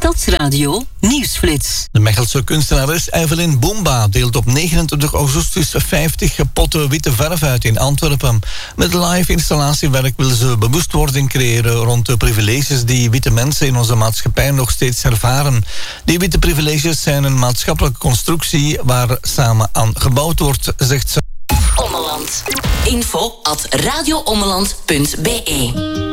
Stadsradio Nieuwsflits. De Mechelse kunstenares Evelyn Boomba deelt op 29 augustus 50 potten witte verf uit in Antwerpen. Met live installatiewerk wil ze bewustwording creëren rond de privileges die witte mensen in onze maatschappij nog steeds ervaren. Die witte privileges zijn een maatschappelijke constructie waar samen aan gebouwd wordt, zegt ze. Ommeland. Info@radioommeland.be